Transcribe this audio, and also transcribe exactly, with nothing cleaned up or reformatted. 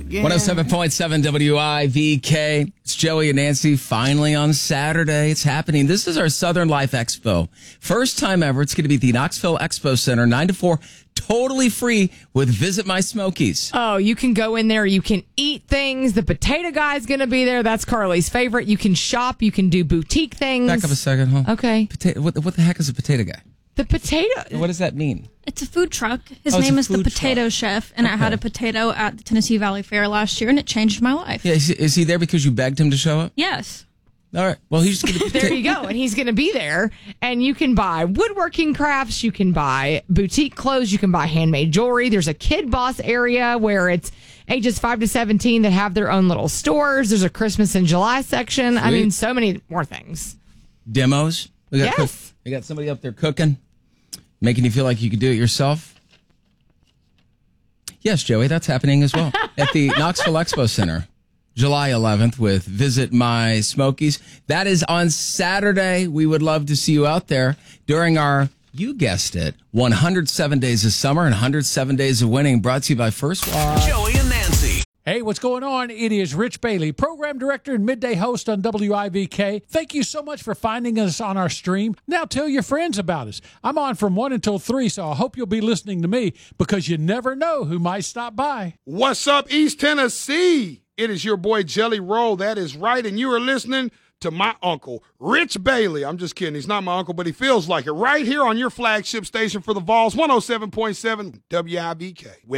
again. one oh seven point seven W I V K. It's Joey and Nancy finally on Saturday. It's happening. This is our Southern Life Expo. First time ever. It's going to be at the Knoxville Expo Center, nine to four, totally free with Visit My Smokies. Oh, you can go in there. You can eat things. The potato guy's going to be there. That's Carly's favorite. You can shop. You can do boutique things. Back up a second, huh? Okay. Potato, what, what the heck is a potato guy? The potato. What does that mean? It's a food truck. His Oh, it's name a is the food Potato truck. Chef, and Okay. I had a potato at the Tennessee Valley Fair last year, and it changed my life. Yeah, is, he- is he there because you begged him to show up? Yes. All right. Well, he's just going to There you go. And he's going to be there. And you can buy woodworking crafts. You can buy boutique clothes. You can buy handmade jewelry. There's a Kid Boss area where it's ages five to seventeen that have their own little stores. There's a Christmas in July section. I Sweet. mean, so many more things. demos. We got Yes. cook- we got somebody up there cooking, making you feel like you could do it yourself. Yes, Joey, that's happening as well at the Knoxville Expo Center, July eleventh with Visit My Smokies. That is on Saturday. We would love to see you out there during our, you guessed it, one hundred seven Days of Summer and one hundred seven Days of Winning, brought to you by First Watch. Joey and Nancy. Hey, what's going on? It is Rich Bailey, program director and midday host on W I V K. Thank you so much for finding us on our stream. Now tell your friends about us. I'm on from one until three, so I hope you'll be listening to me because you never know who might stop by. What's up, East Tennessee? It is your boy Jelly Roll. That is right, and you are listening to my uncle, Rich Bailey. I'm just kidding. He's not my uncle, but he feels like it. Right here on your flagship station for the Vols, one oh seven point seven W I V K. With